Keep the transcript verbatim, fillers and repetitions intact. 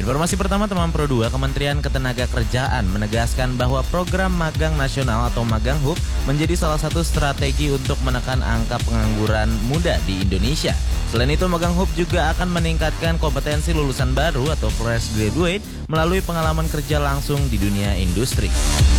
Informasi pertama teman Pro dua, Kementerian Ketenagakerjaan menegaskan bahwa program magang nasional atau Magang Hub menjadi salah satu strategi untuk menekan angka pengangguran muda di Indonesia. Selain itu, Magang Hub juga akan meningkatkan kompetensi lulusan baru atau fresh graduate melalui pengalaman kerja langsung di dunia industri.